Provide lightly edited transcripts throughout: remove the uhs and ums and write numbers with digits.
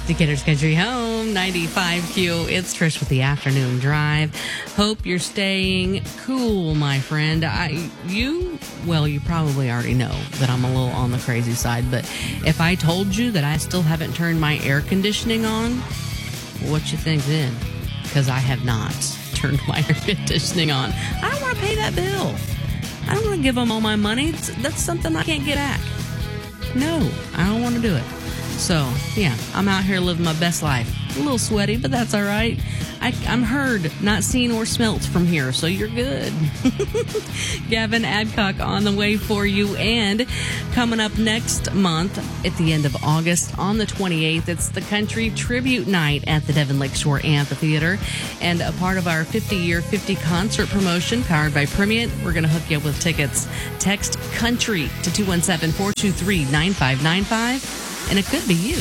Decatur's Country Home, 95Q. It's Trish with the Afternoon Drive. Hope you're staying cool, my friend. You probably already know that I'm a little on the crazy side, but if I told you that I still haven't turned my air conditioning on, what you think then? Because I have not turned my air conditioning on. I don't want to pay that bill. I don't want to give them all my money. That's something I can't get back. No, I don't want to do it. So, yeah, I'm out here living my best life. A little sweaty, but that's all right. I'm heard, not seen or smelt from here, so you're good. Gavin Adcock on the way for you. And coming up next month, at the end of August, on the 28th, it's the Country Tribute Night at the Devon Lakeshore Amphitheater. And a part of our 50-year 50 concert promotion powered by Primient, we're going to hook you up with tickets. Text COUNTRY to 217-423-9595, and it could be you.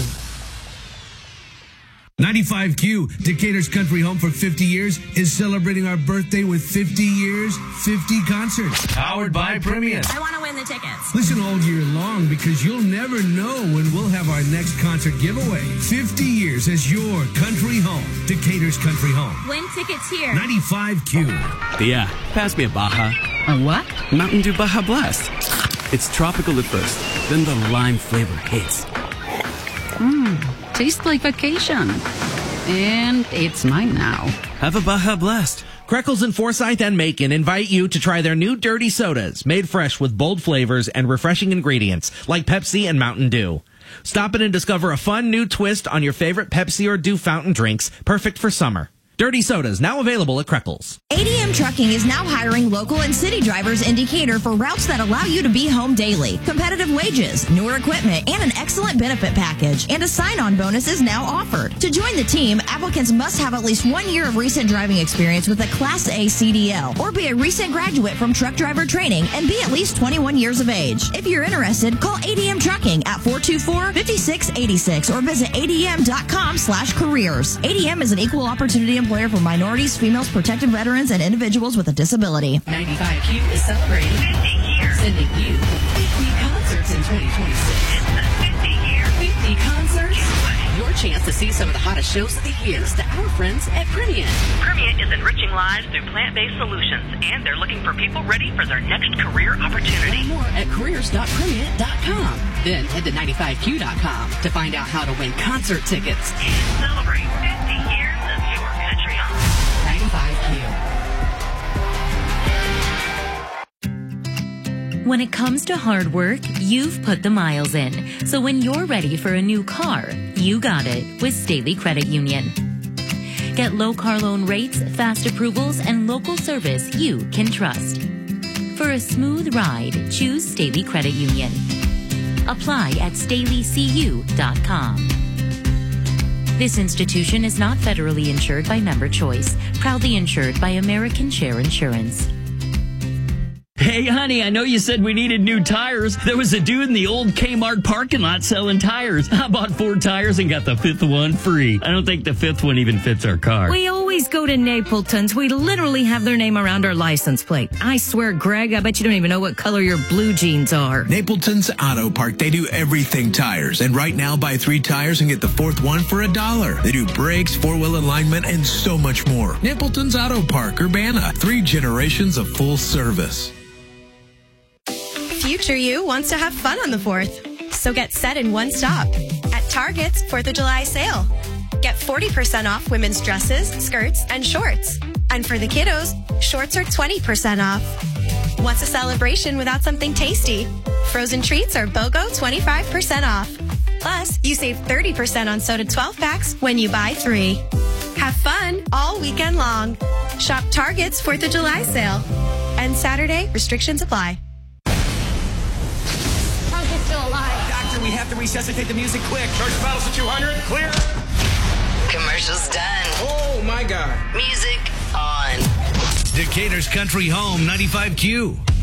95Q, Decatur's Country Home for 50 years, is celebrating our birthday with 50 years, 50 concerts. Powered by Primient. I want to win the tickets. Listen all year long because you'll never know when we'll have our next concert giveaway. 50 years as your country home. Decatur's Country Home. Win tickets here. 95Q. Yeah, pass me a Baja. A what? Mountain Dew Baja Blast. It's tropical at first, then the lime flavor hits. Tastes like vacation. And it's mine now. Have a Baja Blast. Kreckles in Forsyth and Macon invite you to try their new dirty sodas, made fresh with bold flavors and refreshing ingredients like Pepsi and Mountain Dew. Stop in and discover a fun new twist on your favorite Pepsi or Dew fountain drinks, perfect for summer. Dirty sodas, now available at Kreckles. ADM Trucking is now hiring local and city drivers in Decatur for routes that allow you to be home daily. Competitive wages, newer equipment, and an excellent benefit package. And a sign-on bonus is now offered. To join the team, applicants must have at least 1 year of recent driving experience with a Class A CDL, or be a recent graduate from truck driver training and be at least 21 years of age. If you're interested, call ADM Trucking at 424-5686 or visit adm.com/careers. ADM is an equal opportunity employer for minorities, females, protected veterans, and individuals with a disability. 95Q is celebrating 50 years. Sending you 50 concerts in 2026. It's the 50-year 50 concerts. Your chance to see some of the hottest shows of the year to our friends at Primient. Primient is enriching lives through plant-based solutions, and they're looking for people ready for their next career opportunity. Learn more at careers.primient.com. Then head to 95q.com to find out how to win concert tickets. And celebrate 50 years of your country home. 95Q. When it comes to hard work, you've put the miles in. So when you're ready for a new car, you got it with Staley Credit Union. Get low car loan rates, fast approvals, and local service you can trust. For a smooth ride, choose Staley Credit Union. Apply at StaleyCU.com. This institution is not federally insured by Member Choice, proudly insured by American Share Insurance. Hey, honey, I know you said we needed new tires. There was a dude in the old Kmart parking lot selling tires. I bought 4 tires and got the 5th one free. I don't think the 5th one even fits our car. We always go to Napleton's. We literally have their name around our license plate. I swear, Greg, I bet you don't even know what color your blue jeans are. Napleton's Auto Park. They do everything tires. And right now, buy 3 tires and get the 4th one for $1. They do brakes, 4-wheel alignment, and so much more. Napleton's Auto Park, Urbana. 3 generations of full service. Future you wants to have fun on the 4th, so get set in one stop. At Target's 4th of July sale. Get 40% off women's dresses, skirts, and shorts. And for the kiddos, shorts are 20% off. What's a celebration without something tasty? Frozen treats are BOGO 25% off. Plus, you save 30% on soda 12-packs when you buy 3. Have fun all weekend long. Shop Target's 4th of July sale. And Saturday, restrictions apply. We have to resuscitate the music quick. Charge bottles to 200. Clear. Commercial's done. Oh, my God. Music on. Decatur's Country Home, 95Q.